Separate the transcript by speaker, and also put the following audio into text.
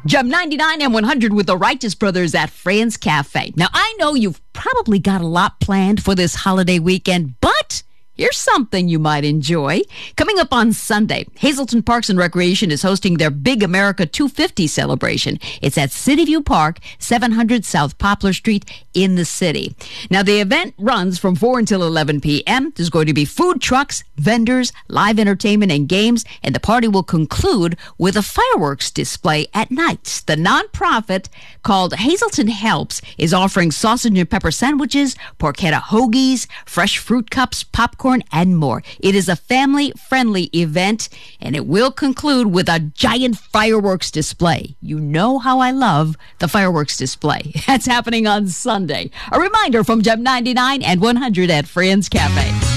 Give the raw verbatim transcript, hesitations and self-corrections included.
Speaker 1: Gem ninety-nine and one hundred with the Righteous Brothers at Fran's Cafe. Now, I know you've probably got a lot planned for this holiday weekend, but here's something you might enjoy. Coming up on Sunday, Hazleton Parks and Recreation is hosting their Big America two fifty celebration. It's at City View Park, seven hundred South Poplar Street in the city. Now, the event runs from four until eleven p.m. There's going to be food trucks, vendors, live entertainment, and games, and the party will conclude with a fireworks display at night. The nonprofit called Hazleton Helps is offering sausage and pepper sandwiches, porchetta hoagies, fresh fruit cups, popcorn, and more. It is a family-friendly event, and it will conclude with a giant fireworks display. You know how I love the fireworks display. That's happening on Sunday. A reminder from Gem ninety-nine and one hundred at Fran's Cafe.